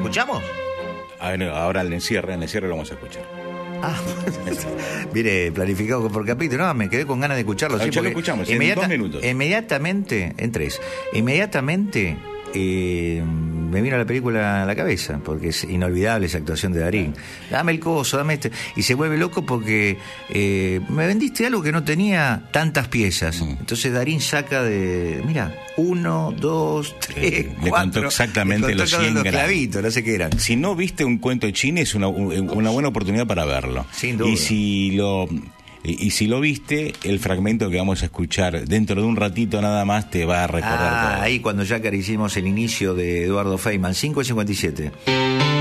escuchamos? Ahora el encierre lo vamos a escuchar. Mire, planificado por capítulo. No, me quedé con ganas de escucharlo. Ya lo escuchamos, en 2 minutos. Inmediatamente, en 3. Inmediatamente me vino la película a la cabeza, porque es inolvidable esa actuación de Darín. Dame el coso, dame este. Y se vuelve loco porque me vendiste algo que no tenía tantas piezas. Entonces Darín saca mira, 1, 2, 3, 4. Le contó exactamente los 100 los clavitos, no sé qué eran. Si no viste un cuento de China, es una buena oportunidad para verlo. Sin duda. Y si lo viste, el fragmento que vamos a escuchar dentro de un ratito nada más te va a recordar todo. Ahí cuando ya hicimos el inicio de Eduardo Feynman, 5:57.